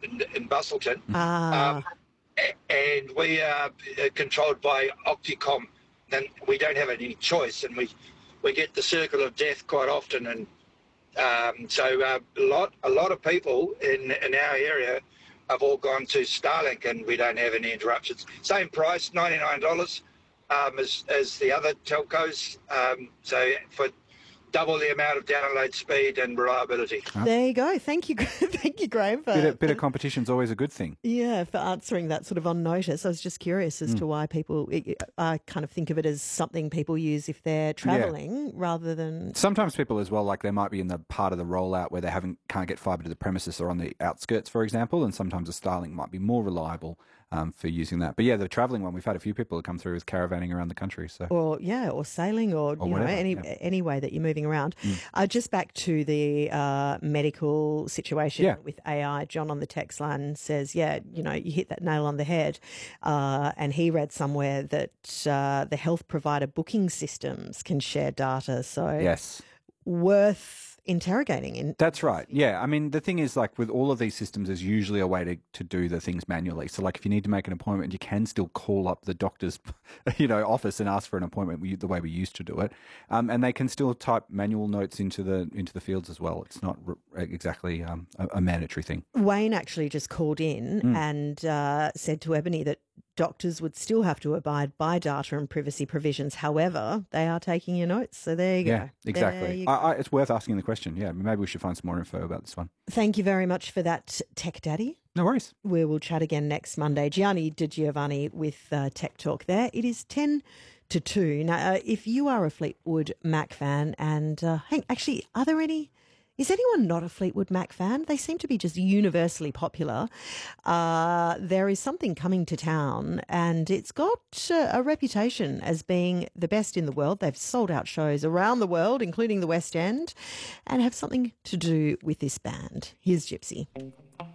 in Bustleton. Ah. And we are controlled by Octicom, and we don't have any choice, and we get the circle of death quite often, and so a lot of people in our area have all gone to Starlink, and we don't have any interruptions. Same price, $99, as the other telcos. So for double the amount of download speed and reliability. There you go. Thank you, thank you, Graham. Bit of competition's always a good thing. Yeah, for answering that sort of on notice. I was just curious as to why people. I kind of think of it as something people use if they're travelling rather than. Sometimes people as well, like they might be in the part of the rollout where they can't get fibre to the premises or on the outskirts, for example, and sometimes a Starlink might be more reliable for using that. But yeah, the travelling one, we've had a few people come through with caravanning around the country. So or sailing or you whatever, know any way that you're moving around. Just back to the medical situation with AI. John on the text line says, you hit that nail on the head. And he read somewhere that the health provider booking systems can share data. So yes, worth interrogating. That's right. Yeah. I mean, the thing is, like with all of these systems, there's usually a way to do the things manually. So like if you need to make an appointment, you can still call up the doctor's, office and ask for an appointment the way we used to do it. And they can still type manual notes into the fields as well. It's not exactly a mandatory thing. Wayne actually just called in and said to Ebony that doctors would still have to abide by data and privacy provisions. However, they are taking your notes. So there you go. Yeah, exactly. It's worth asking the question. Yeah, maybe we should find some more info about this one. Thank you very much for that, Tech Daddy. No worries. We will chat again next Monday. Gianni Di Giovanni with Tech Talk there. It is 10 to 2. Now, if you are a Fleetwood Mac fan and actually, are there any... Is anyone not a Fleetwood Mac fan? They seem to be just universally popular. There is something coming to town and it's got a reputation as being the best in the world. They've sold out shows around the world, including the West End, and have something to do with this band. Here's Gypsy.